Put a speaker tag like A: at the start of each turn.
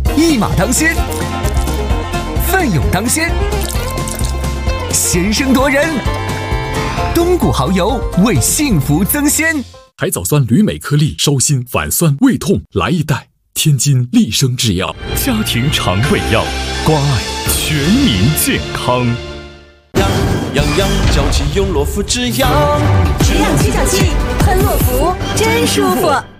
A: 一马当先，奋勇当先，先声夺人。东谷蚝油为幸福增鲜。
B: 海藻酸铝镁颗粒，烧心反酸胃痛，来一袋。天津利生制药，
C: 家庭肠胃药，关爱全民健康。
D: 养脚气用洛夫止痒，
E: 止痒去角气，喷洛夫真舒服。